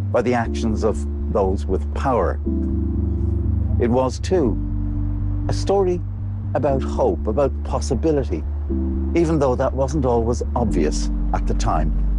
by the actions of those with power. It was, too, a story about hope, about possibility, even though that wasn't always obvious at the time.